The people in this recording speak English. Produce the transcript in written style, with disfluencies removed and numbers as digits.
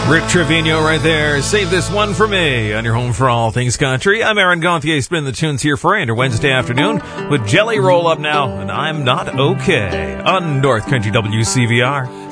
Rick Trevino right there. Save this one for me on your home for all things country. I'm Aaron Gauthier, spinning the tunes here for you on your Wednesday afternoon with Jelly Roll up now, and I'm Not Okay on North Country WCVR.